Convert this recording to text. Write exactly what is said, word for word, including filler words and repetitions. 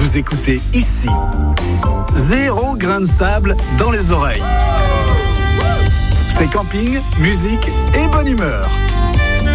vous écoutez ici. Zéro grain de sable dans les oreilles. C'est camping, musique et bonne humeur.